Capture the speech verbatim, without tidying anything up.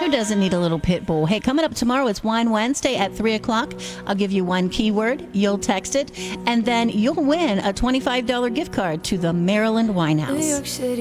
Who doesn't need a little pit bull? Hey, coming up tomorrow, it's Wine Wednesday at three o'clock. I'll give you one keyword. You'll text it, and then you'll win a twenty-five dollars gift card to the Maryland Wine House.